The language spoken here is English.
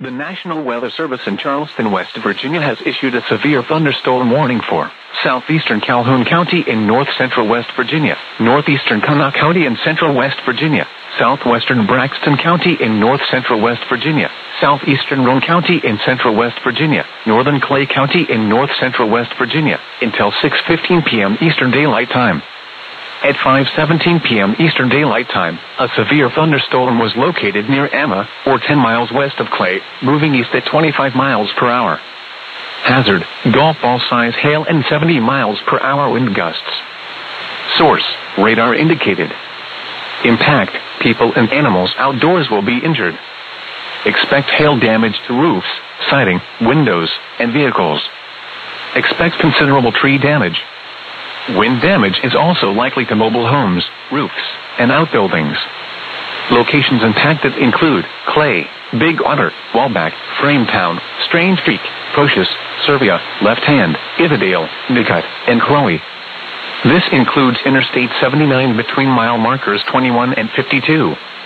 The National Weather Service in Charleston, West Virginia has issued a severe thunderstorm warning for southeastern Calhoun County in north-central West Virginia, northeastern Kanawha County in central West Virginia, southwestern Braxton County in north-central West Virginia, southeastern Roane County in central West Virginia, northern Clay County in north-central West Virginia, until 6:15 p.m. Eastern Daylight Time. At 5:17 p.m. Eastern Daylight Time, a severe thunderstorm was located near Emma, or 10 miles west of Clay, moving east at 25 miles per hour. Hazard, golf ball size hail and 70 miles per hour wind gusts. Source, radar indicated. Impact, people and animals outdoors will be injured. Expect hail damage to roofs, siding, windows, and vehicles. Expect considerable tree damage. Wind damage is also likely to mobile homes, roofs, and outbuildings. Locations impacted include Clay, Big Otter, Walbach, Frametown, Strange Creek, Pocious, Servia, Left Hand, Ithodale, Nicut, and Chloe. This includes Interstate 79 between mile markers 21 and 52.